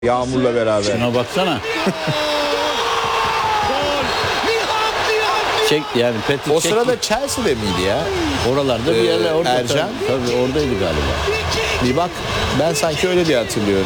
Yağmurla beraber. Şuna baksana. Çek yani Petr O sırada Chelsea'de miydi ya? oralarda bir yerler orada. Ercan? Tabii oradaydı galiba. Bir bak, ben sanki öyle diye hatırlıyorum.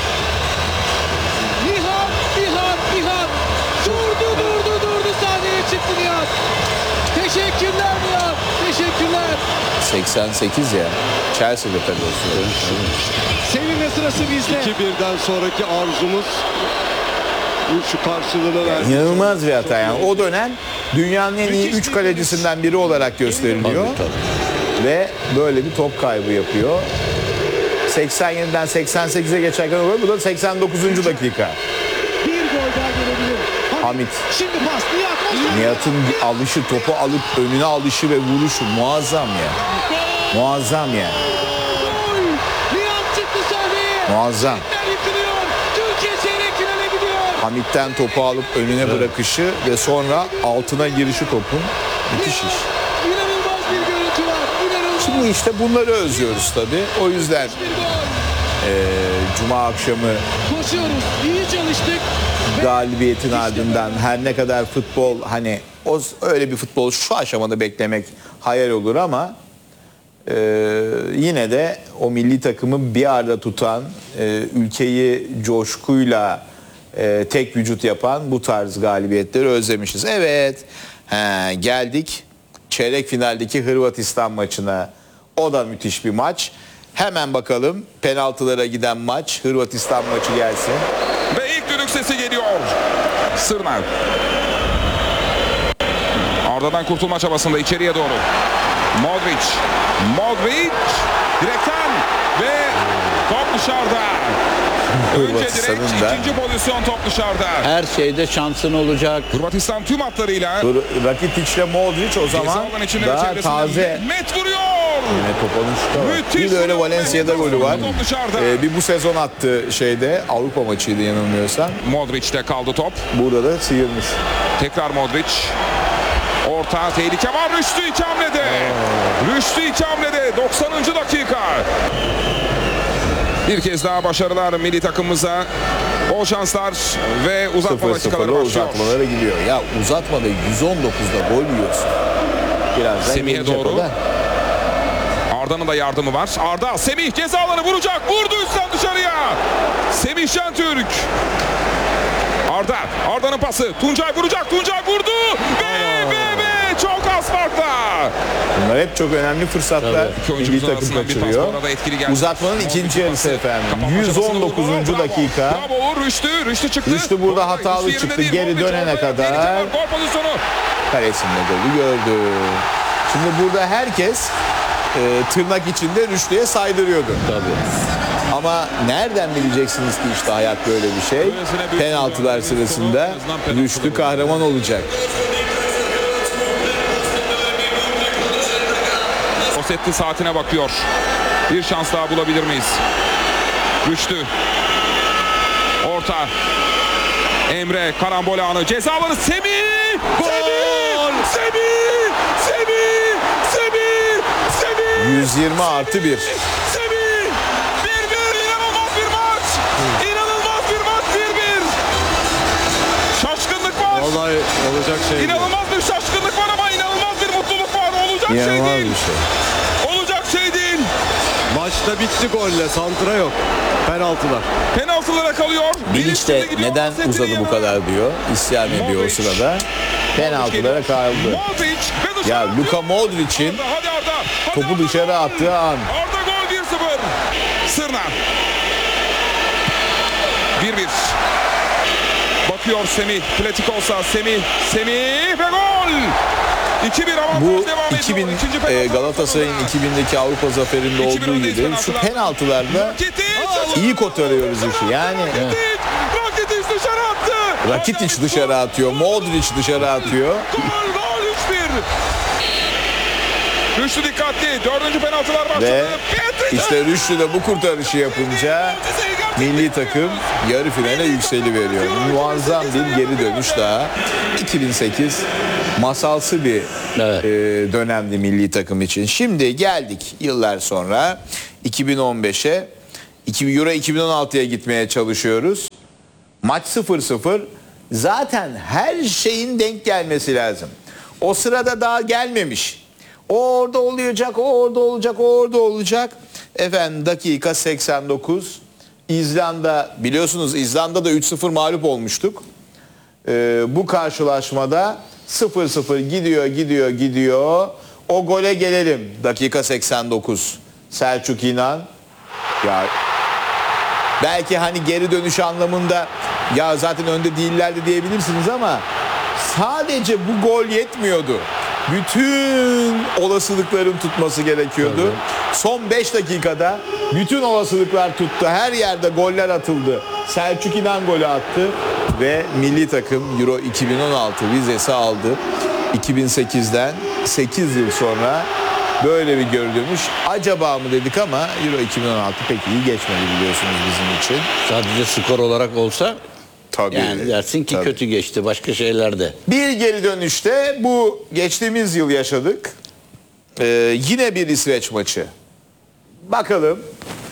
Nihat. Durdu sahneye çıktı Nihat. Teşekkürler Nihat. Teşekkürler. 88 ya. Chelsea'de tabii o sırada. Seninle sırası bizde. 2-1'den sonraki arzumuz şu karşılığını verdi. İnanılmaz bir hata yani. O dönem dünyanın en iyi 3 kalecisinden biri olarak gösteriliyor. Tabii. Ve böyle bir top kaybı yapıyor. 87'den 88'e geçerken oluyor. Bu da 89. dakika. Bir gol daha gelebilir. Hamit. Şimdi pas Nihat. Nihat'ın alışı, topu alıp önüne alışı ve vuruşu muazzam ya. Muazzam ya. Gol. Nihat çıktı sahneye. Muazzam. Ler yıkılıyor. Türkiye çeyrek finale gidiyor. Hamit'ten topu alıp önüne bırakışı ve sonra altına girişi topun. Müthiş iş. İnanılmaz bir görüntü var. İnanılmaz Şimdi işte bunları özlüyoruz tabii. O yüzden bir gol. Cuma akşamı Koşuyoruz. İyi çalıştık. galibiyetin ardından her ne kadar futbol hani öyle bir futbol şu aşamada beklemek hayal olur ama yine de o milli takımı bir arada tutan, ülkeyi coşkuyla tek vücut yapan bu tarz galibiyetleri özlemişiz. Evet, geldik çeyrek finaldeki Hırvatistan maçına. O da müthiş bir maç. Hemen bakalım penaltılara giden maç, Hırvatistan maçı gelsin. Ve ilk düdük sesi geliyor. Sırnar. Arda'dan kurtulma çabasında içeriye doğru. Modric direkten ve top dışarıda. Önce direkt Hırvatistan'ın da ikinci pozisyon, top dışarıda. Her şeyde şansın olacak. Hırvatistan tüm hatlarıyla Rakitic ile Modric o zaman ceza alanı içinde ve daha çevresinde taze. Net vuruyor. Yine top onun şutu var. Müthiş Bir de öyle vuruyor. Valencia'da golü var. Top dışarıda. Bir bu sezon attı şeyde, Avrupa maçıydı yanılmıyorsam. Modric'te kaldı top. Burada da sıyırmış. Tekrar Modric. Orta tehlike var. Rüştü iki hamlede. Rüştü iki hamlede. 90. dakika. Bir kez daha başarılar milli takımımıza. Bol şanslar ve uzatma dakikaları 0-0'la başlıyor. uzatmalara gidiyor. Ya uzatmada 119'da gol yiyorsun. Birazdan Semih'e gelecek doğru. o da. Arda'nın da yardımı var. Arda, Semih ceza alanı vuracak. Vurdu üstten dışarıya. Semih Şentürk. Arda'nın pası. Tuncay vuracak. Tuncay vurdu. Ve çok az farkla. Bunlar hep çok önemli fırsatlar. İki Milli oyuncumuzun takım arasından bir pas kaçırıyor. bu arada etkili geldi. Uzatmanın ikinci yarısı efendim. Kapanma çabasını 119. buldu. Bravo. dakika. Bravo. Rüştü çıktı. Rüştü burada hatalı Rüştü çıktı. yerinde değil. Geri Modric dönene orada. kadar. Tehlike var. Gol pozisyonu. Kalesinde golü gördü. Şimdi burada herkes tırnak içinde Rüştü'ye saydırıyordu. Tabii. Ama nereden bileceksiniz ki işte hayat böyle bir şey. Penaltılar sırasında Rüştü kahraman olacak. Osetti saatine bakıyor. Bir şans daha bulabilir miyiz? Rüştü. Orta. Emre karambol anı. Ceza alanı. Semih! Gol! Semih! 120 artı 1. Semih! 1-1 inanılmaz bir maç! İnanılmaz bir maç 1-1! Şaşkınlık var! Vallahi olacak şey değil. İnanılmaz bir şaşkınlık var ama inanılmaz bir mutluluk var. Olacak şey İnanılmaz değil. bir şey. Olacak şey değil. Maçta bitti golle. Santra yok. Penaltılar. Penaltılara kalıyor. Bilic de neden uzadı bu kadar diyor. İsyan ediyor o sırada. Penaltılara kaldı. Ya Luka Modric'in topu dışarı attığı an. Arda gol 1-0. Sırna. 1-1. Bakıyor Semih. Platik olsa Semih ve gol. 2-1 avantaj Bu devam ediyor. 2000 İkinci penaltı Galatasaray'ın 2000'deki Avrupa zaferinde olduğu gibi şu penaltılarda iyi kotarıyoruz işi. Yani Rakitic dışarı attı. Rakitic dışarı atıyor, Modric dışarı atıyor. Gol 3-1. Rüştü dikkatli. Dördüncü penaltılar başladı. Ve Pietric'e. işte Rüştü de bu kurtarışı yapınca milli takım yarı finale yükseliveriyor. Muazzam bir geri dönüş daha. 2008 masalsı bir Evet. dönemdi milli takım için. Şimdi geldik yıllar sonra 2015'e. Euro 2016'ya gitmeye çalışıyoruz. Maç 0-0. Zaten her şeyin denk gelmesi lazım. O sırada daha gelmemiş. O orada olacak, o orada olacak, o orada olacak. Efendim dakika 89. İzlanda, biliyorsunuz İzlanda'da 3-0 mağlup olmuştuk. Bu karşılaşmada 0-0 gidiyor. O gole gelelim. Dakika 89. Selçuk İnan. Ya belki hani geri dönüş anlamında ya zaten önde değillerdi diyebilirsiniz ama sadece bu gol yetmiyordu. Bütün olasılıkların tutması gerekiyordu. Evet. Son 5 dakikada bütün olasılıklar tuttu. Her yerde goller atıldı. Selçuk İnan golü attı ve milli takım Euro 2016 vizesi aldı. 2008'den 8 yıl sonra böyle bir geri dönüş. Acaba mı dedik ama Euro 2016 pek iyi geçmedi biliyorsunuz bizim için. Sadece skor olarak olsa Tabii. yani dersin ki Tabii. kötü geçti başka şeylerde. Bir geri dönüşte bu geçtiğimiz yıl yaşadık. Yine bir İsveç maçı. Bakalım.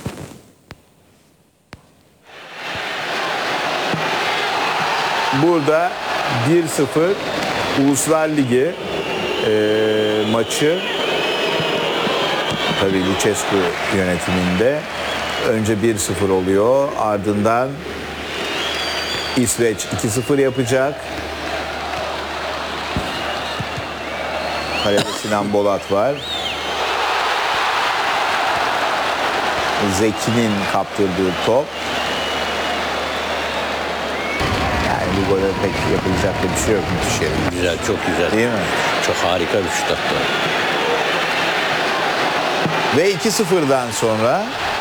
Burada 1-0 Uluslar Ligi maçı. Tabii Lucescu yönetiminde. Önce 1-0 oluyor. Ardından İsveç 2-0 yapacak. Kalede Sinan Bolat var. Zeki'nin kaptırdığı top. Yani bu gole pek yapılacak da bir şey yok. Müthiş yeri. Güzel, çok güzel. Değil mi? Çok harika bir şut attı. Ve 2-0'dan sonra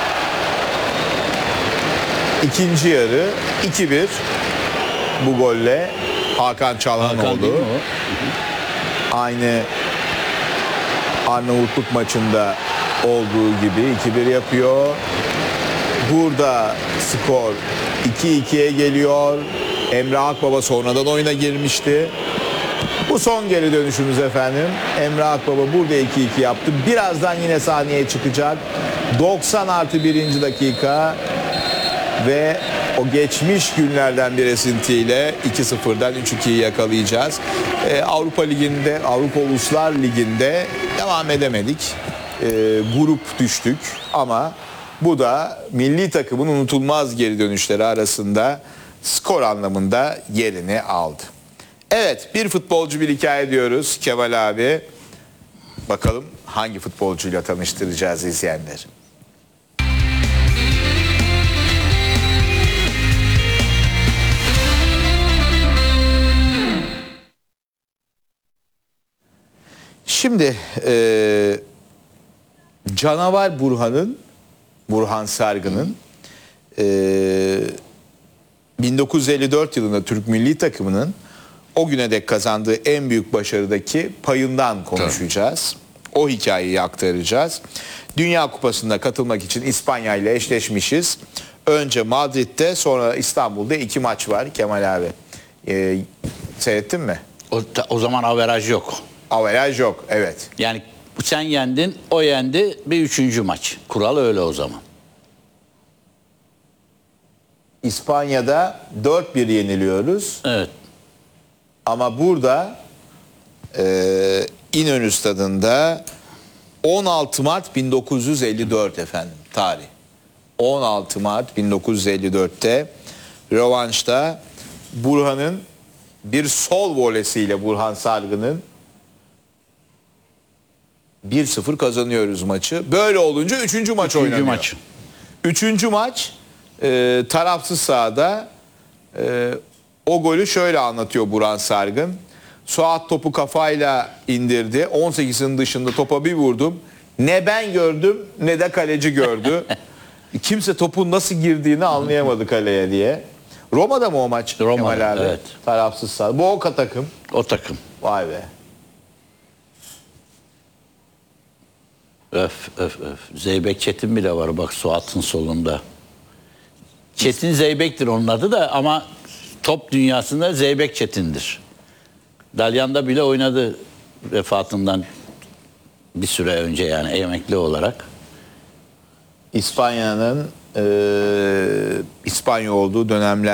ikinci yarı 2-1 bu golle Hakan Çalhanoğlu. Hakan değil mi o? Aynı Arnavutluk maçında olduğu gibi 2-1 yapıyor. Burada skor 2-2'ye geliyor. Emre Akbaba sonradan oyuna girmişti. Bu son geri dönüşümüz efendim. Emre Akbaba burada 2-2 yaptı. Birazdan yine sahneye çıkacak. 90+1. dakika ve o geçmiş günlerden bir esintiyle 2-0'dan 3-2'yi yakalayacağız. Avrupa Ligi'nde, Avrupa Uluslar Ligi'nde devam edemedik. Grup düştük ama bu da milli takımın unutulmaz geri dönüşleri arasında skor anlamında yerini aldı. Evet, bir futbolcu bir hikaye diyoruz Kemal abi. Bakalım hangi futbolcuyla tanıştıracağız izleyenleri. Şimdi Canavar Burhan Sargın'ın 1954 yılında Türk milli takımının o güne dek kazandığı en büyük başarıdaki payından konuşacağız. O hikayeyi aktaracağız. Dünya Kupası'nda katılmak için İspanya ile eşleşmişiz. Önce Madrid'de, sonra İstanbul'da 2 maç var Kemal abi. Seyrettin mi? O zaman averaj yok. Averaj yok, evet. Yani sen yendin, o yendi, bir üçüncü maç. Kural öyle o zaman. İspanya'da 4-1 yeniliyoruz. Evet. Ama burada İnönü Stadı'nda 16 Mart 1954 efendim tarih. 16 Mart 1954'te rövanşta Burhan'ın bir sol volesiyle Burhan Sargın'ın 1-0 kazanıyoruz maçı. Böyle olunca 3. maç oynanıyor. maç. 3. maç tarafsız sahada o golü şöyle anlatıyor Burhan Sargın. Suat topu kafayla indirdi. 18'in dışında topa bir vurdum. Ne ben gördüm ne de kaleci gördü. Kimse topun nasıl girdiğini anlayamadı kaleye diye. Roma'da mı o maç Roma'da, Kemal abi? evet. Tarafsız sahada. Bu Oka takım. O takım. Vay be. Öf öf öf. Zeybek Çetin bile var bak Suat'ın solunda. Çetin Zeybek'tir onun adı da ama top dünyasında Zeybek Çetin'dir. Dalyan'da bile oynadı vefatından bir süre önce yani emekli olarak. İspanya'nın İspanya olduğu dönemler